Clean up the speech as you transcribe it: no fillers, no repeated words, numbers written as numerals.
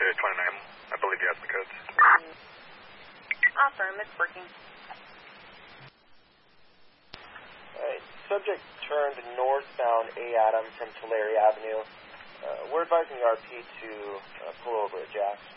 29. I believe he has the codes. Affirm, it's working. Alright, subject turned northbound A. Adam from Tulare Avenue. We're advising the RP to pull over at Jack's.